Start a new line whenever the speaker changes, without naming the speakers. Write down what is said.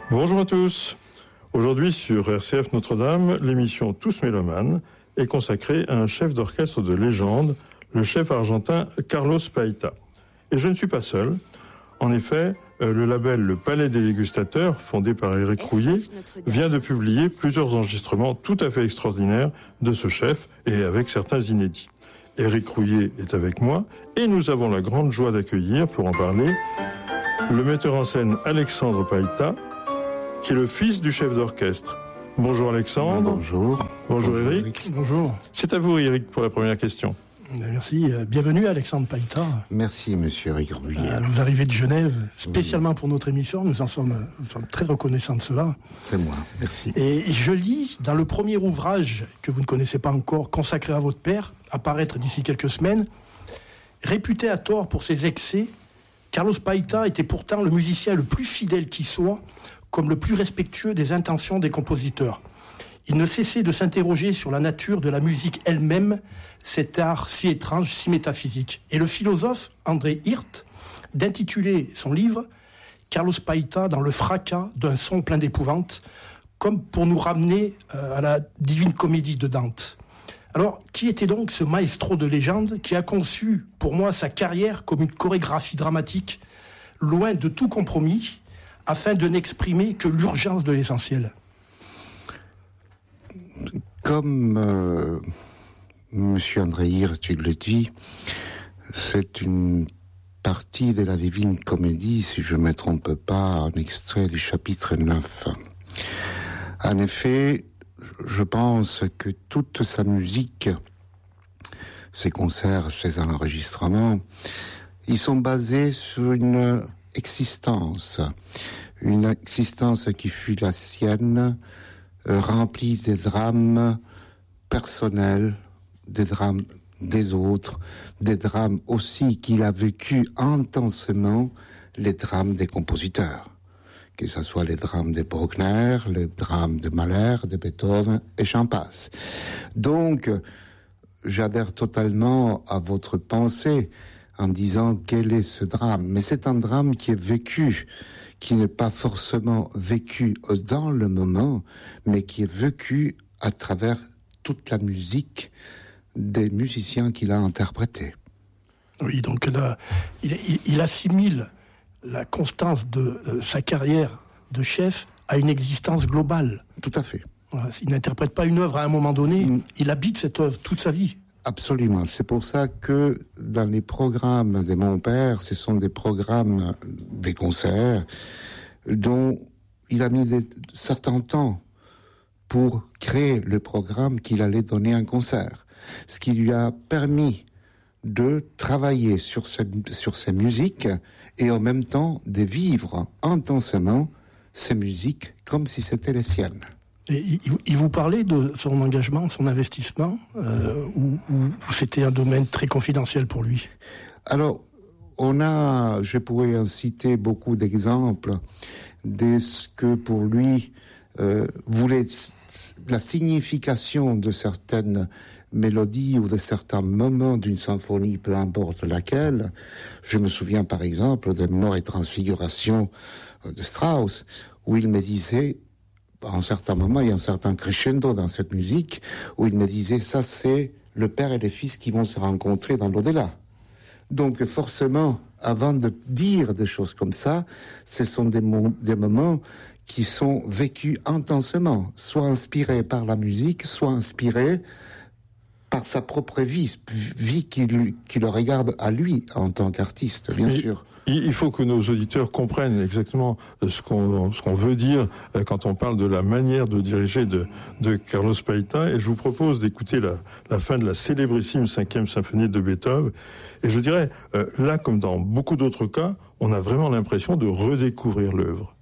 Bonjour à tous. Aujourd'hui sur RCF Notre-Dame, l'émission Tous Mélomanes est consacrée à un chef d'orchestre de légende, le chef argentin Carlos Paita. Et je ne suis pas seul. En effet, le label Le Palais des Dégustateurs, fondé par Éric Rouillet, vient de publier plusieurs enregistrements tout à fait extraordinaires de ce chef et avec certains inédits. Éric Rouillet est avec moi et nous avons la grande joie d'accueillir, pour en parler, le metteur en scène Alexandre Paita, qui est le fils du chef d'orchestre. Bonjour Alexandre.
Bonjour.
Bonjour Éric.
Bonjour.
C'est à vous Éric pour la première question.
Merci. Bienvenue Alexandre Paita.
Merci monsieur Éric Rouillet.
Vous arrivez de Genève, spécialement pour notre émission. Nous sommes très reconnaissants de cela.
C'est moi, merci.
Et je lis dans le premier ouvrage que vous ne connaissez pas encore, consacré à votre père, à paraître d'ici quelques semaines, réputé à tort pour ses excès, Carlos Paita était pourtant le musicien le plus fidèle qui soit, comme le plus respectueux des intentions des compositeurs. Il ne cessait de s'interroger sur la nature de la musique elle-même, cet art si étrange, si métaphysique. Et le philosophe André Hirt, d'intituler son livre « Carlos Paita dans le fracas d'un son plein d'épouvante », comme pour nous ramener à la Divine Comédie de Dante. Alors, qui était donc ce maestro de légende qui a conçu, pour moi, sa carrière comme une chorégraphie dramatique, loin de tout compromis, afin de n'exprimer que l'urgence de l'essentiel?
Comme monsieur André Hirt, tu le dis, c'est une partie de la Divine Comédie, si je ne me trompe pas, un extrait du chapitre 9. En effet, je pense que toute sa musique, ses concerts, ses enregistrements, ils sont basés sur une existence qui fut la sienne, remplie des drames personnels, des drames des autres, des drames aussi qu'il a vécu intensément, les drames des compositeurs, que ce soit les drames de Bruckner, les drames de Mahler, de Beethoven, et j'en passe. Donc, j'adhère totalement à votre pensée en disant quel est ce drame. Mais c'est un drame qui est vécu, qui n'est pas forcément vécu dans le moment, mais qui est vécu à travers toute la musique des musiciens qu'il a interprétés.
Oui, donc là, il assimile la constance de sa carrière de chef à une existence globale.
Tout à fait.
Voilà, il n'interprète pas une œuvre à un moment donné, il habite cette œuvre toute sa vie. Absolument.
C'est pour ça que dans les programmes de mon père, ce sont des programmes, des concerts, dont il a mis certains temps pour créer le programme qu'il allait donner un concert. Ce qui lui a permis de travailler sur ces musiques et en même temps de vivre intensément ces musiques comme si c'était les siennes.
Et il vous parlait de son engagement, son investissement, ou c'était un domaine très confidentiel pour lui?
Alors, je pourrais en citer beaucoup d'exemples de ce que pour lui voulait la signification de certaines mélodies ou de certains moments d'une symphonie, peu importe laquelle. Je me souviens par exemple de Mort et Transfiguration de Strauss, où il me disait, à un certain moment, il y a un certain crescendo dans cette musique, où il me disait, ça c'est le père et le fils qui vont se rencontrer dans l'au-delà. Donc forcément, avant de dire des choses comme ça, ce sont des moments qui sont vécus intensément, soit inspirés par la musique, soit inspirés par sa propre vie qui le regarde à lui en tant qu'artiste, bien sûr.
Il faut que nos auditeurs comprennent exactement ce qu'on veut dire quand on parle de la manière de diriger de Carlos Paita. Et je vous propose d'écouter la fin de la célébrissime 5e symphonie de Beethoven. Et je dirais, là, comme dans beaucoup d'autres cas, on a vraiment l'impression de redécouvrir l'œuvre.